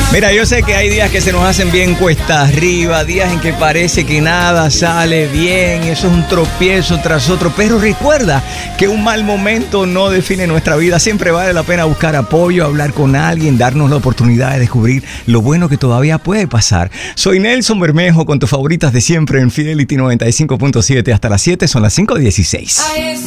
Mira, yo sé que hay días que se nos hacen bien cuesta arriba, días en que parece que nada sale bien, eso es un tropiezo tras otro, pero recuerda que un mal momento no define nuestra vida, siempre vale la pena buscar apoyo, hablar con alguien, darnos la oportunidad de descubrir lo bueno que todavía puede pasar. Soy Nelson Bermejo con tus favoritas de siempre en Fidelity 95.7 hasta las 7, son las 5:16.